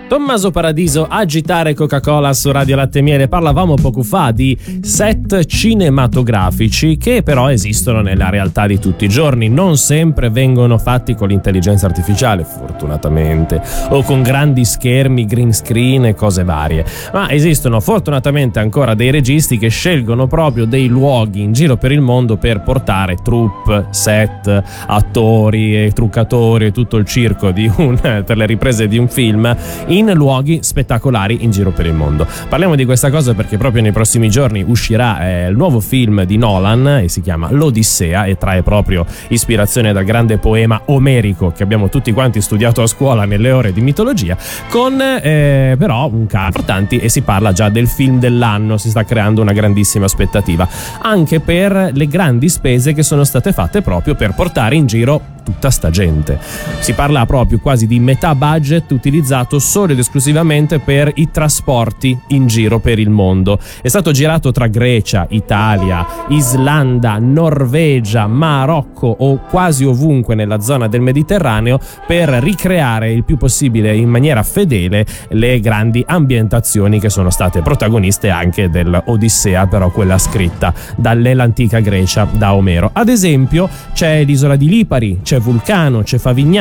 Tommaso Paradiso, Agitare Coca-Cola su Radio Latte e Miele. Parlavamo poco fa di set cinematografici che però esistono nella realtà di tutti i giorni. Non sempre vengono fatti con l'intelligenza artificiale, fortunatamente, o con grandi schermi, green screen e cose varie, ma esistono fortunatamente ancora dei registi che scelgono proprio dei luoghi in giro per il mondo per portare troupe, set, attori e truccatori e tutto il circo per le riprese di un film in luoghi spettacolari in giro per il mondo. Parliamo di questa cosa perché proprio nei prossimi giorni uscirà il nuovo film di Nolan e si chiama L'Odissea e trae proprio ispirazione dal grande poema omerico che abbiamo tutti quanti studiato a scuola nelle ore di mitologia, con però un caso importanti, e si parla già del film dell'anno. Si sta creando una grandissima aspettativa anche per le grandi spese che sono state fatte proprio per portare in giro tutta sta gente. Si parla proprio quasi di metà budget utilizzato solo ed esclusivamente per i trasporti in giro per il mondo. È stato girato tra Grecia, Italia, Islanda, Norvegia, Marocco o quasi ovunque nella zona del Mediterraneo per ricreare il più possibile in maniera fedele le grandi ambientazioni che sono state protagoniste anche dell'Odissea, però quella scritta dall'antica Grecia, da Omero. Ad esempio c'è l'isola di Lipari, c'è Vulcano, c'è Favignana,